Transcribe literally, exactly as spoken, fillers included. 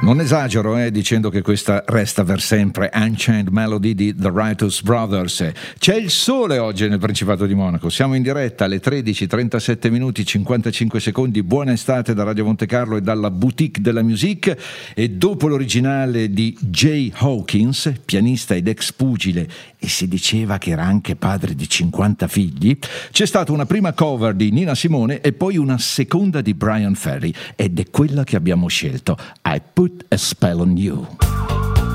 Non esagero eh, dicendo che questa resta per sempre Unchained Melody di The Righteous Brothers. C'è il sole oggi nel Principato di Monaco, siamo in diretta alle tredici trentasette minuti cinquantacinque secondi. Buona estate da Radio Monte Carlo e dalla Boutique de la Musique. E dopo l'originale di Jay Hawkins, pianista ed ex pugile, e si diceva che era anche padre di cinquanta figli, c'è stata una prima cover di Nina Simone e poi una seconda di Brian Ferry, ed è quella che abbiamo scelto, I Put a Spell on You.